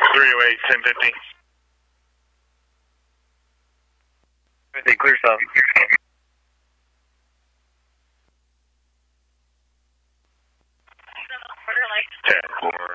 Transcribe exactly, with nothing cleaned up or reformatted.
three oh eight, ten fifty. fifty, clear south. ten four.